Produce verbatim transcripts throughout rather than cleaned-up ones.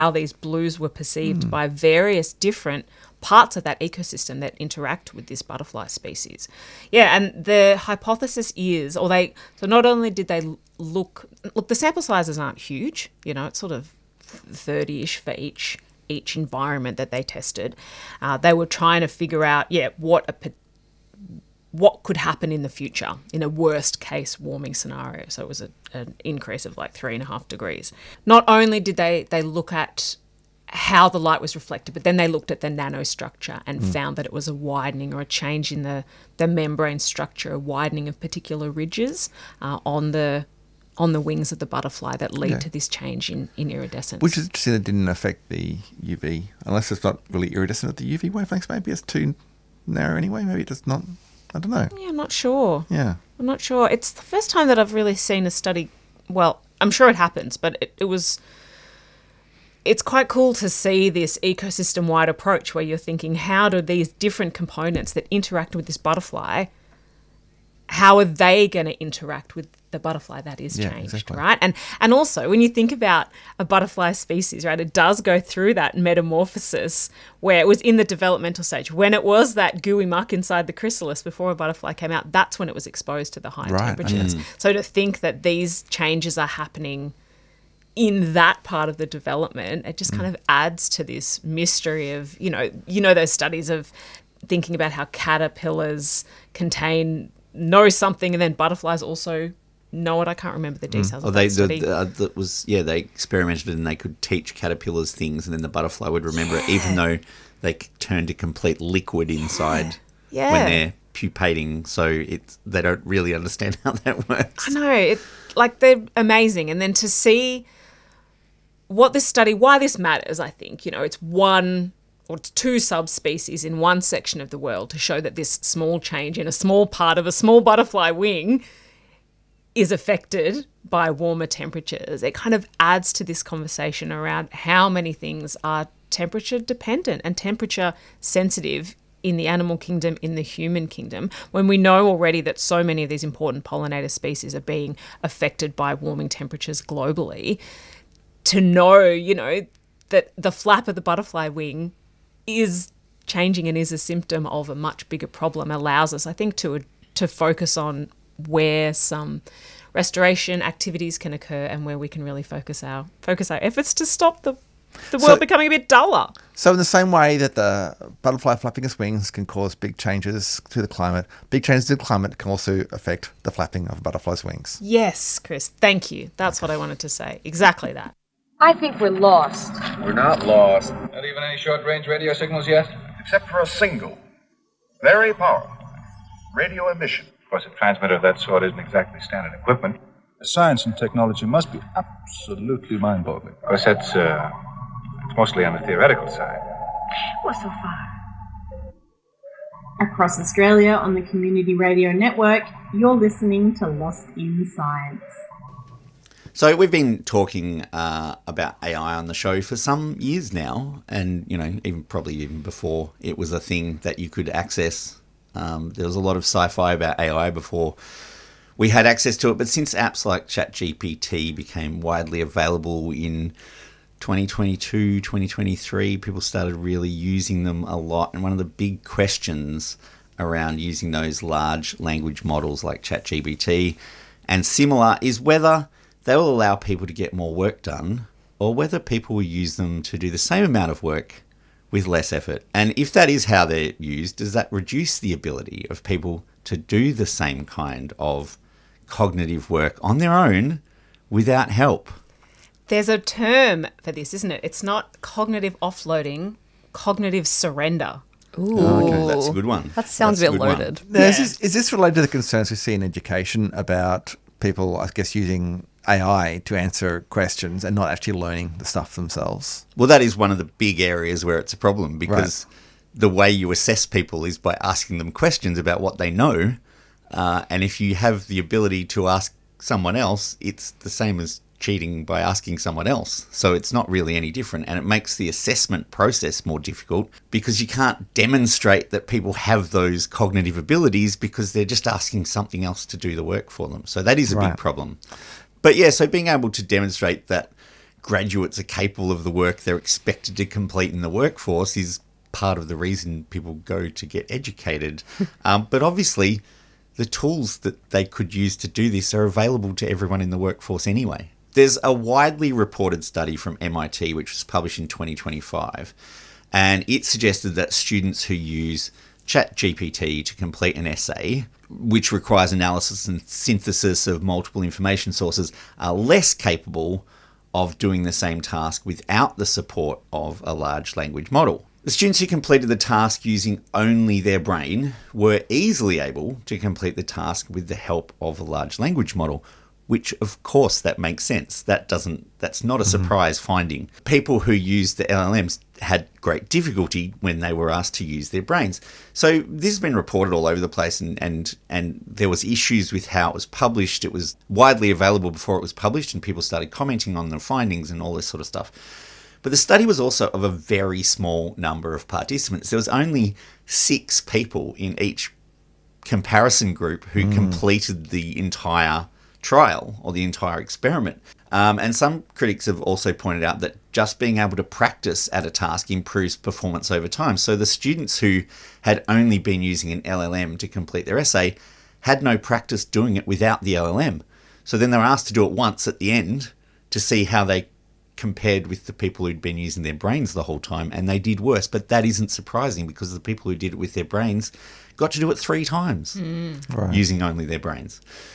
how these blues were perceived mm. by various different parts of that ecosystem that interact with this butterfly species. Yeah, and the hypothesis is, or they, so not only did they look, look, the sample sizes aren't huge, you know, it's sort of thirty-ish for each each environment that they tested. Uh, they were trying to figure out, yeah, what a what could happen in the future in a worst case warming scenario. So it was a, an increase of like three and a half degrees. Not only did they, they look at how the light was reflected, but then they looked at the nanostructure and mm. found that it was a widening or a change in the, the membrane structure, a widening of particular ridges uh, on the on the wings of the butterfly that lead yeah. to this change in, in iridescence. Which is interesting, it didn't affect the U V, unless it's not really iridescent at the U V wavelengths. Maybe it's too narrow anyway. Maybe it's not. I don't know. Yeah, I'm not sure. Yeah. I'm not sure. It's the first time that I've really seen a study. Well, I'm sure it happens, but it, it was... It's quite cool to see this ecosystem-wide approach where you're thinking, how do these different components that interact with this butterfly, how are they going to interact with the butterfly that is yeah, changed, exactly. right? And and also, when you think about a butterfly species, right, it does go through that metamorphosis where it was in the developmental stage. When it was that gooey muck inside the chrysalis before a butterfly came out, that's when it was exposed to the high right. temperatures. Mm. So to think that these changes are happening in that part of the development, it just mm. kind of adds to this mystery of, you know, you know those studies of thinking about how caterpillars contain, know something, and then butterflies also know it. I can't remember the details mm. of they, that study. The, uh, that was, yeah, they experimented and they could teach caterpillars things, and then the butterfly would remember yeah. it, even though they turn to complete liquid inside yeah. Yeah. when they're pupating. So it's, they don't really understand how that works. I know. It, like, they're amazing. And then to see what this study, why this matters, I think, you know, it's one or two subspecies in one section of the world to show that this small change in a small part of a small butterfly wing is affected by warmer temperatures. It kind of adds to this conversation around how many things are temperature dependent and temperature sensitive in the animal kingdom, in the human kingdom, when we know already that so many of these important pollinator species are being affected by warming temperatures globally. To know, you know, that the flap of the butterfly wing is changing and is a symptom of a much bigger problem allows us, I think, to to focus on where some restoration activities can occur and where we can really focus our focus our efforts to stop the the world so, becoming a bit duller. So in the same way that the butterfly flapping its wings can cause big changes to the climate, big changes to the climate can also affect the flapping of a butterfly's wings. Yes, Chris, thank you. That's what I wanted to say. Exactly that. I think we're lost. We're not lost. Not even any short-range radio signals yet? Except for a single, very powerful radio emission. Of course, a transmitter of that sort isn't exactly standard equipment. The science and technology must be absolutely mind-boggling. Of course, that's, uh, it's mostly on the theoretical side. Well, so far. Across Australia on the Community Radio Network, you're listening to Lost in Science. So we've been talking uh, about A I on the show for some years now, and, you know, even probably even before it was a thing that you could access. Um, there was a lot of sci-fi about A I before we had access to it, but since apps like ChatGPT became widely available in twenty twenty-two, twenty twenty-three, people started really using them a lot. And one of the big questions around using those large language models like ChatGPT and similar is whether they will allow people to get more work done or whether people will use them to do the same amount of work with less effort. And if that is how they're used, does that reduce the ability of people to do the same kind of cognitive work on their own without help? There's a term for this, isn't it? It's not cognitive offloading, cognitive surrender. Ooh, oh, okay. That's a good one. That sounds That's a bit loaded. Now, yeah. is, this, is this related to the concerns we see in education about people, I guess, using A I to answer questions and not actually learning the stuff themselves? Well, that is one of the big areas where it's a problem, because right. the way you assess people is by asking them questions about what they know. Uh, and if you have the ability to ask someone else, it's the same as cheating by asking someone else. So it's not really any different, and it makes the assessment process more difficult because you can't demonstrate that people have those cognitive abilities because they're just asking something else to do the work for them. So that is a right. big problem. But yeah, so being able to demonstrate that graduates are capable of the work they're expected to complete in the workforce is part of the reason people go to get educated. Um, but obviously, the tools that they could use to do this are available to everyone in the workforce anyway. There's a widely reported study from M I T, which was published in twenty twenty-five, and it suggested that students who use ChatGPT to complete an essay, which requires analysis and synthesis of multiple information sources, are less capable of doing the same task without the support of a large language model. The students who completed the task using only their brain were easily able to complete the task with the help of a large language model, which of course that makes sense. That doesn't, that's not a surprise mm-hmm. finding. People who used the L L Ms had great difficulty when they were asked to use their brains. So this has been reported all over the place, and, and, and there was issues with how it was published. It was widely available before it was published, and people started commenting on the findings and all this sort of stuff. But the study was also of a very small number of participants. There was only six people in each comparison group who mm. completed the entire trial or the entire experiment. Um, and some critics have also pointed out that just being able to practice at a task improves performance over time. So the students who had only been using an L L M to complete their essay had no practice doing it without the L L M. So then they were asked to do it once at the end to see how they compared with the people who'd been using their brains the whole time, and they did worse. But that isn't surprising, because the people who did it with their brains got to do it three times mm. right. using only their brains.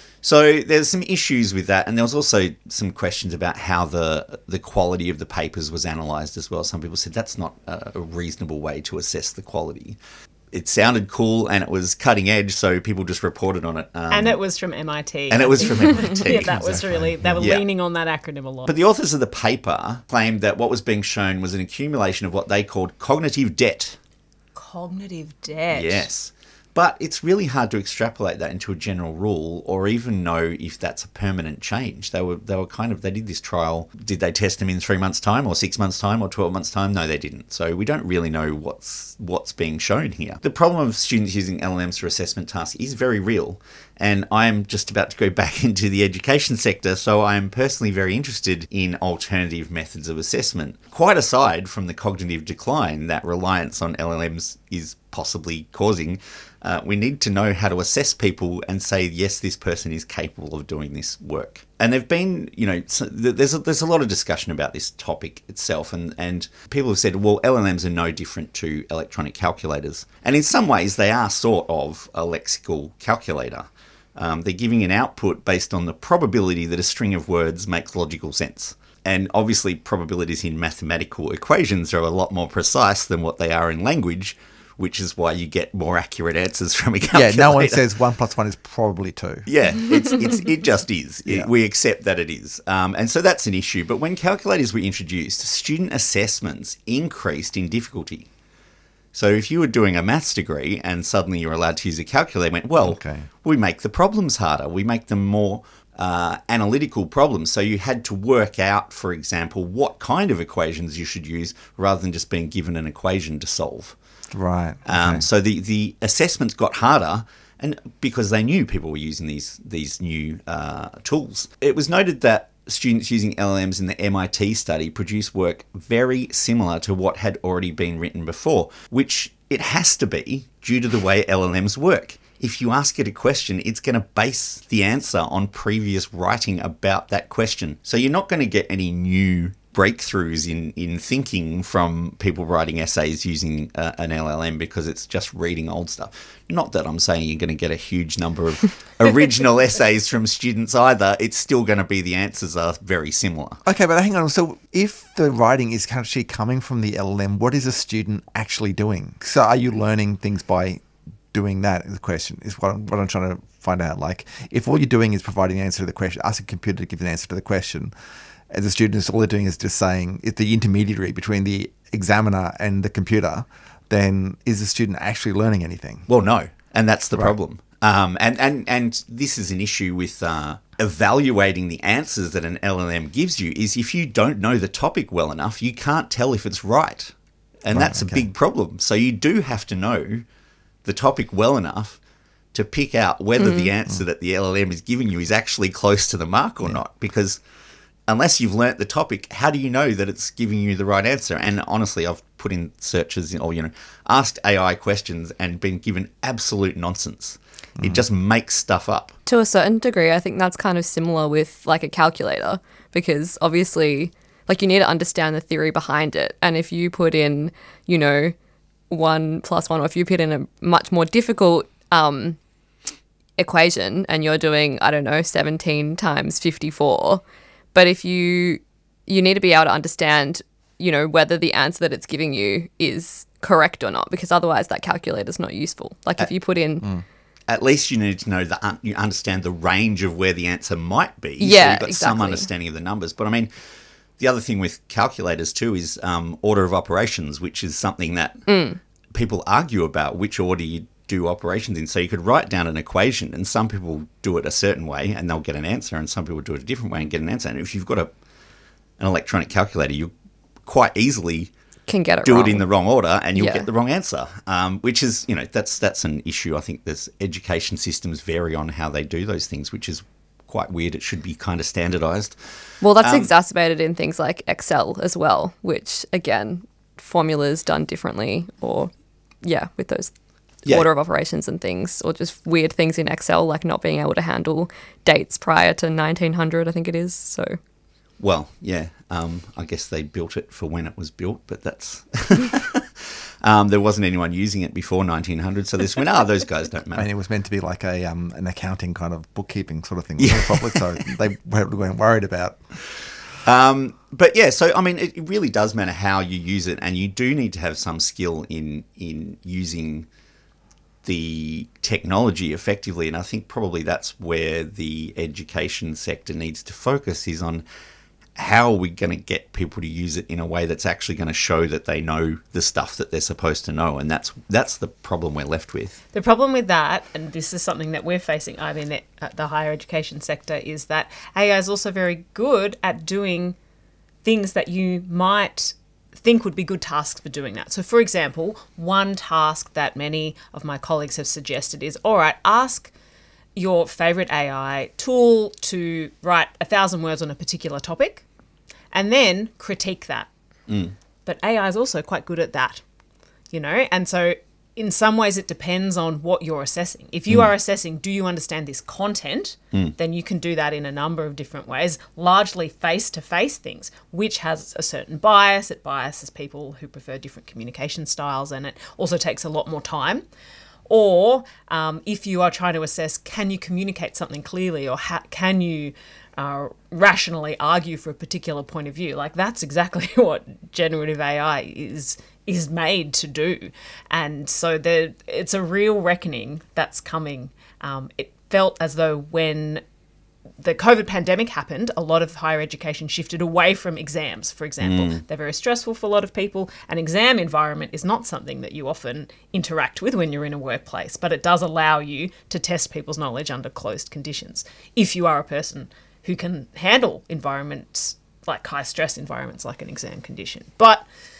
So there's some issues with that, and there was also some questions about how the the quality of the papers was analysed as well. Some people said that's not a, a reasonable way to assess the quality. It sounded cool and it was cutting edge, so people just reported on it. Um, and it was from M I T. And it was from M I T. Yeah, that was really, they were yeah. leaning on that acronym a lot. But the authors of the paper claimed that what was being shown was an accumulation of what they called cognitive debt. Cognitive debt? Yes. But it's really hard to extrapolate that into a general rule or even know if that's a permanent change. They were they were kind of, they did this trial. Did they test them in three months' time or six months' time or twelve months' time? No, they didn't. So we don't really know what's what's being shown here. The problem of students using L L Ms for assessment tasks is very real. And I'm just about to go back into the education sector, so I am personally very interested in alternative methods of assessment. Quite aside from the cognitive decline that reliance on L L Ms is possibly causing, uh, we need to know how to assess people and say, yes, this person is capable of doing this work. And there've been, you know, there's a, there's a lot of discussion about this topic itself, and, and people have said, well, L L Ms are no different to electronic calculators. And in some ways, they are sort of a lexical calculator. Um, they're giving an output based on the probability that a string of words makes logical sense. And obviously, probabilities in mathematical equations are a lot more precise than what they are in language, which is why you get more accurate answers from a calculator. Yeah, no one says one plus one is probably two. Yeah, it's, it's, it just is. Yeah. It, we accept that it is. Um, and so that's an issue. But when calculators were introduced, student assessments increased in difficulty. So if you were doing a maths degree and suddenly you're allowed to use a calculator, they went, well, okay. we make the problems harder. We make them more uh, analytical problems. So you had to work out, for example, what kind of equations you should use rather than just being given an equation to solve. Right. Okay. Um, so the, the assessments got harder, and because they knew people were using these, these new uh, tools. It was noted that students using L L Ms in the M I T study produced work very similar to what had already been written before, which it has to be due to the way L L Ms work. If you ask it a question, it's going to base the answer on previous writing about that question. So you're not going to get any new breakthroughs in, in thinking from people writing essays using uh, an L L M, because it's just reading old stuff. Not that I'm saying you're going to get a huge number of original essays from students either. It's still going to be, the answers are very similar. Okay, but hang on. So if the writing is actually coming from the L L M, what is a student actually doing? So are you learning things by doing that? Is the question, is what I'm, what I'm trying to find out. Like, if all you're doing is providing the answer to the question, ask a computer to give an answer to the question, as a student, all they're doing is just saying, it's the intermediary between the examiner and the computer, then is the student actually learning anything? Well, no. And that's the right. problem. Um, and, and, and this is an issue with uh, evaluating the answers that an L L M gives you, is if you don't know the topic well enough, you can't tell if it's right. And right, that's okay. a big problem. So you do have to know the topic well enough to pick out whether mm. the answer that the L L M is giving you is actually close to the mark or yeah. not. Because unless you've learnt the topic, how do you know that it's giving you the right answer? And honestly, I've put in searches or, you know, asked A I questions and been given absolute nonsense. It just makes stuff up. To a certain degree, I think that's kind of similar with like a calculator, because obviously, like, you need to understand the theory behind it. And if you put in, you know, one plus one, or if you put in a much more difficult um, equation and you're doing, I don't know, seventeen times fifty-four, but if you, you need to be able to understand, you know, whether the answer that it's giving you is correct or not, because otherwise that calculator's not useful. Like if you put in... Mm. At least you need to know that un- you understand the range of where the answer might be. Yeah, so you've got exactly. some understanding of the numbers. But I mean, the other thing with calculators too is um, order of operations, which is something that mm. people argue about, which order you do operations in. So you could write down an equation, and some people do it a certain way and they'll get an answer, and some people do it a different way and get an answer. And if you've got a an electronic calculator, you quite easily can get it do wrong. it in the wrong order and you'll Yeah. get the wrong answer, um, which is, you know, that's that's an issue. I think there's education systems vary on how they do those things, which is quite weird. It should be kind of standardized. Well, that's Um, exacerbated in things like Excel as well, which, again, formulas done differently, or, yeah, with those Yeah. order of operations and things, or just weird things in Excel, like not being able to handle dates prior to nineteen hundred, I think it is, so... Well, yeah, um, I guess they built it for when it was built, but that's... um, there wasn't anyone using it before nineteen hundred, so this went, ah, those guys don't matter. I mean, it was meant to be like a um, an accounting kind of bookkeeping sort of thing. Yeah. Probably, so they weren't worried about. Um, but yeah, so I mean, it really does matter how you use it, and you do need to have some skill in in using the technology effectively. And I think probably that's where the education sector needs to focus, is on how are we going to get people to use it in a way that's actually going to show that they know the stuff that they're supposed to know. And that's that's the problem we're left with. The problem with that, and this is something that we're facing, I mean, at the higher education sector, is that A I is also very good at doing things that you might think would be good tasks for doing that. So, for example, one task that many of my colleagues have suggested is, all right, ask your favorite A I tool to write a thousand words on a particular topic and then critique that. Mm. But A I is also quite good at that, you know? And so in some ways it depends on what you're assessing. If you mm. are assessing, do you understand this content, mm. then you can do that in a number of different ways, largely face-to-face things, which has a certain bias. It biases people who prefer different communication styles, and it also takes a lot more time. Or um, if you are trying to assess, can you communicate something clearly, or ha- can you uh, rationally argue for a particular point of view? Like, that's exactly what generative A I is is made to do. And so there, it's a real reckoning that's coming. Um, it felt as though when the COVID pandemic happened, a lot of higher education shifted away from exams, for example. Mm. They're very stressful for a lot of people. An exam environment is not something that you often interact with when you're in a workplace, but it does allow you to test people's knowledge under closed conditions if you are a person who can handle environments, like high stress environments like an exam condition. But,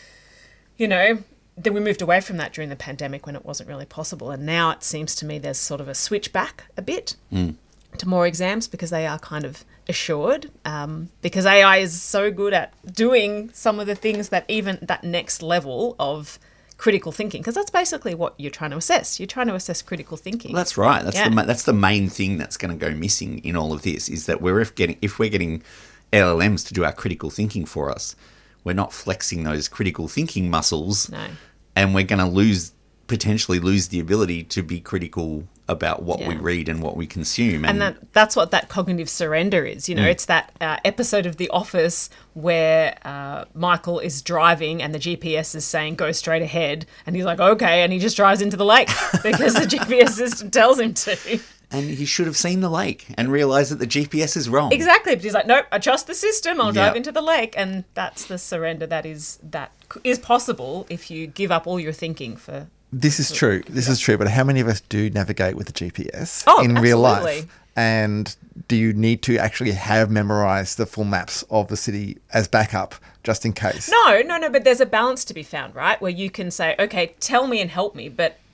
you know, then we moved away from that during the pandemic when it wasn't really possible. And now it seems to me there's sort of a switch back a bit. Mm. to more exams, because they are kind of assured, um, because A I is so good at doing some of the things that even that next level of critical thinking, because that's basically what you're trying to assess. You're trying to assess critical thinking. Well, that's right. That's yeah. the that's the main thing that's going to go missing in all of this, is that we're if getting if we're getting L L Ms to do our critical thinking for us, we're not flexing those critical thinking muscles, no. and we're going to lose potentially lose the ability to be critical about what yeah. we read and what we consume. And, and that, that's what that cognitive surrender is. You know, mm. it's that uh, episode of The Office where uh, Michael is driving and the G P S is saying, go straight ahead. And he's like, okay. And he just drives into the lake because the G P S system tells him to. And he should have seen the lake and realised that the G P S is wrong. Exactly. But he's like, nope, I trust the system. I'll drive yep. into the lake. And that's the surrender that is that is possible if you give up all your thinking for... This is true. This is true. But how many of us do navigate with the G P S oh, in absolutely. real life? And do you need to actually have memorized the full maps of the city as backup just in case? No, no, no. But there's a balance to be found, right? Where you can say, okay, tell me and help me, but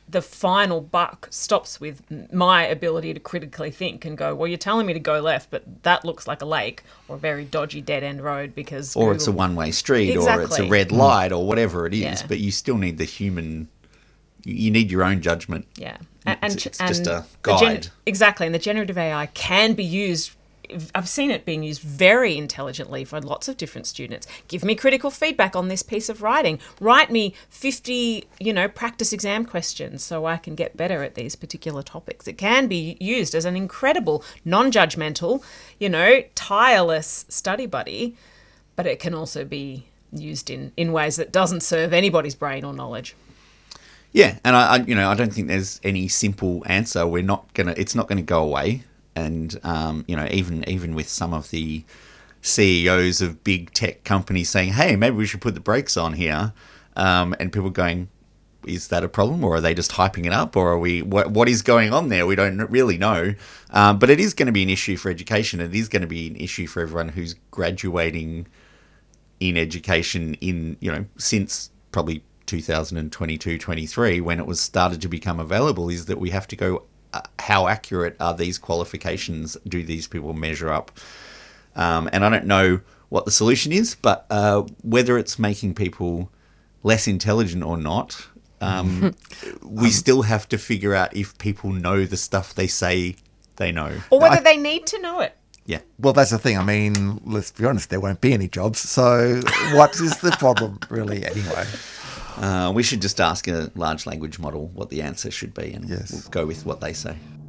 the final buck stops with my ability to critically think and go, well, you're telling me to go left, but that looks like a lake or a very dodgy dead-end road because... Or Google... it's a one-way street exactly. or it's a red light or whatever it is, Yeah. but you still need the human... You need your own judgment. Yeah. And, and, it's, it's and just a the guide. gen- exactly. And the generative A I can be used... I've seen it being used very intelligently for lots of different students. Give me critical feedback on this piece of writing. Write me fifty, you know, practice exam questions so I can get better at these particular topics. It can be used as an incredible, non-judgmental, you know, tireless study buddy, but it can also be used in, in ways that doesn't serve anybody's brain or knowledge. Yeah, and I, I, you know, I don't think there's any simple answer. We're not gonna. It's not going to go away. And, um, you know, even even with some of the C E Os of big tech companies saying, hey, maybe we should put the brakes on here, um, and people going, is that a problem, or are they just hyping it up, or are we, what, what is going on there? We don't really know. Um, but it is going to be an issue for education. It is going to be an issue for everyone who's graduating in education in, you know, since probably two thousand twenty-two, twenty-three, when it was started to become available, is that we have to go, Uh, how accurate are these qualifications? Do these people measure up? Um, and I don't know what the solution is, but uh, whether it's making people less intelligent or not, um, we um, still have to figure out if people know the stuff they say they know. Or whether I, they need to know it. Yeah. Well, that's the thing. I mean, let's be honest, there won't be any jobs. So what is the problem, really, anyway? Uh, we should just ask a large language model what the answer should be, and yes. we'll go with what they say.